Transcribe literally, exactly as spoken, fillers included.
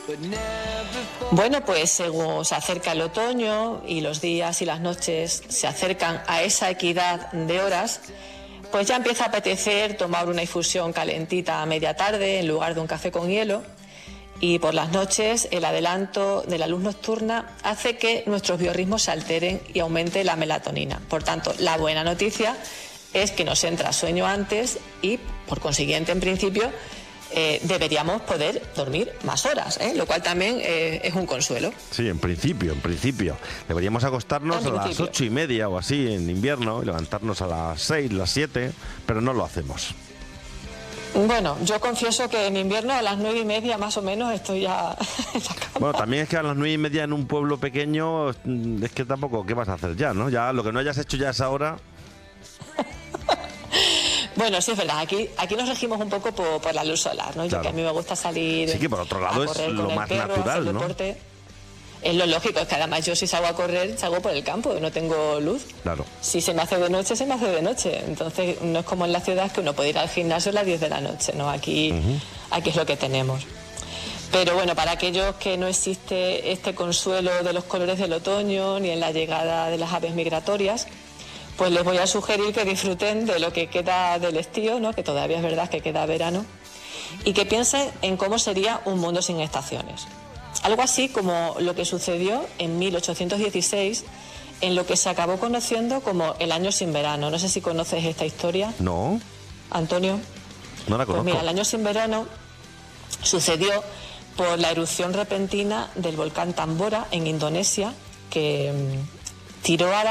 Bueno, pues según se acerca el otoño y los días y las noches se acercan a esa equidad de horas, pues ya empieza a apetecer tomar una infusión calentita a media tarde en lugar de un café con hielo. Y por las noches el adelanto de la luz nocturna hace que nuestros biorritmos se alteren y aumente la melatonina. Por tanto, la buena noticia es que nos entra sueño antes y, por consiguiente, en principio, eh, deberíamos poder dormir más horas, ¿eh? Lo cual también eh, es un consuelo. Sí, en principio, en principio. Deberíamos acostarnos En a las principio. ocho y media o así en invierno y levantarnos a las seis, las siete, pero no lo hacemos. Bueno, yo confieso que en invierno a las nueve y media más o menos estoy ya en la cama. Bueno, también es que a las nueve y media en un pueblo pequeño es que tampoco, ¿qué vas a hacer ya, no? Ya lo que no hayas hecho ya a esa hora. Bueno, sí es verdad, aquí, aquí nos regimos un poco por, por la luz solar, ¿no? Yo Claro. que a mí me gusta salir Sí, que por otro lado a es correr lo con el más perro, natural, hacer ¿no? deporte. Es lo lógico, es que además yo si salgo a correr, salgo por el campo, no tengo luz. Claro. Si se me hace de noche, se me hace de noche. Entonces no es como en la ciudad que uno puede ir al gimnasio a las diez de la noche, ¿no? Aquí, uh-huh. aquí es lo que tenemos. Pero bueno, para aquellos que no existe este consuelo de los colores del otoño ni en la llegada de las aves migratorias, pues les voy a sugerir que disfruten de lo que queda del estío, ¿no? Que todavía es verdad que queda verano, y que piensen en cómo sería un mundo sin estaciones. Algo así como lo que sucedió en mil ochocientos dieciséis, en lo que se acabó conociendo como el año sin verano. No sé si conoces esta historia. No. Antonio. No la conozco. Pues mira, el año sin verano sucedió por la erupción repentina del volcán Tambora en Indonesia, que tiró a la